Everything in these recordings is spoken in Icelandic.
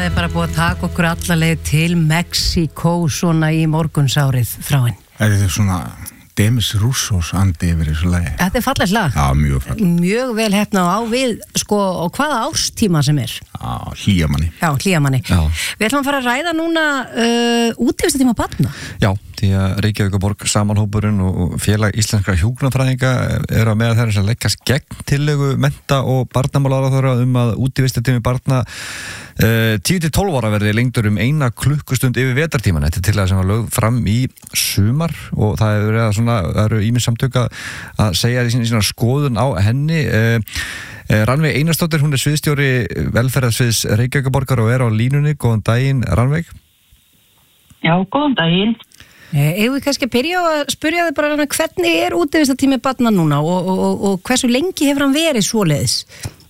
Það bara búið að taka okkur alla leið til Mexíkó svona í morgunsárið, Þráinn. Þetta svona Demis Roussos andi yfir þessu lagi. Þetta fallegt lag. Já, mjög fallegt. Mjög vel hefna á við, og hvaða árstíma sem Já, Hlíamanni. Já, Hlíamanni. Já. Við ætlum að fara að ræða núna útivistartíma barna. Já, því að Reykjavíkurborg samanhópurinn og félag íslenskra hjúkrunarfræðinga eru að meða þeirra sem leggjast gegn tillögu mennta- og barnamálaráðherra að útivistartími barna 10-12 ára verði lengdur 1 klukkustund yfir vetrartíman. Þetta tillaga sem var lögð fram í sumar og það hefur verið það eru ýmis samtök að segja sína skoðun á henni. Rannveig Einarsdóttir, hún sviðstjóri velferðarsviðs Reykjavíkurborgar og á línunni. Góðan daginn, Rannveig. Já, góðan daginn. Eigum við kannski að byrja að spyrja þig bara hvernig útivistartími barna núna og hversu lengi hefur hann verið svoleiðis?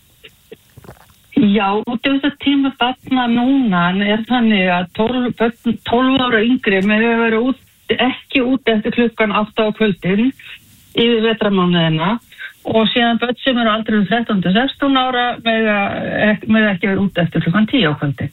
Já, útivistartími barna núna þannig að 12 ára yngri með að vera ekki út eftir klukkan 8 á kvöldin yfir vetramánuðina og síðan börn sem eru aldrei 13-16 ára með ekki vera út eftir klukkan 10 á kvöldin.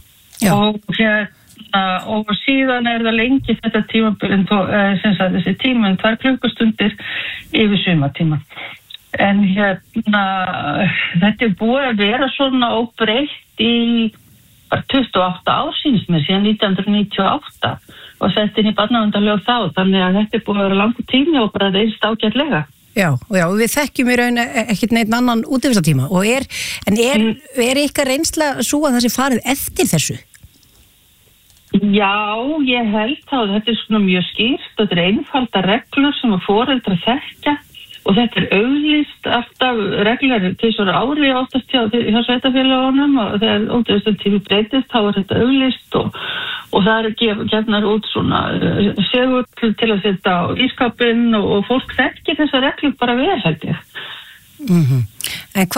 Og síðan það lengi þetta tímabil þessi tíma 2 klukkustundir yfir sumartíma. En þetta búið að vera svona óbreytt í 28 ár síðan mér, síðan 1998 og sett inn í barnaverndarlög þá, þannig að þetta búið að vera langur tími og bara það ágætlega. Já, við þekkjum í raun ekkert neitt annan útivistartíma og er ykkar reynsla svo að það sé farið eftir þessu? Já, ég held að þetta svona mjög skýrt, þetta einfaldar reglur sem að foreldrar þekkja og þetta auglýst alltaf reglulega til svona ári oftast hjá sveitarfélögunum og þegar útivistartími breytist þá þetta auglýst og það gefnar út svona segur til að setja á ískapinn og fólk þekkir þessa reglur bara vel held ég. En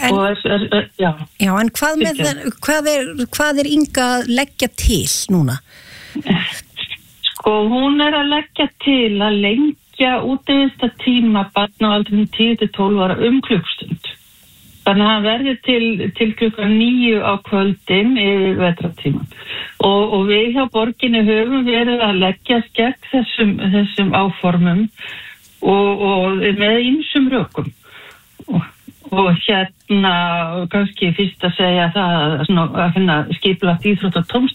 hvað Inga að leggja til núna? Sko, hún að leggja til að lengja útivistartíma barna á aldrinum 10-12 ára klukkstund. Þannig að hann verði til klukkan 9 á kvöldin yfir vetrartíman. Og við hjá borginni höfum verið að leggjast gegn þessum áformum og með ýmsum rökum. Og kannski fyrst að segja það að finna skipulagt íþrótt- og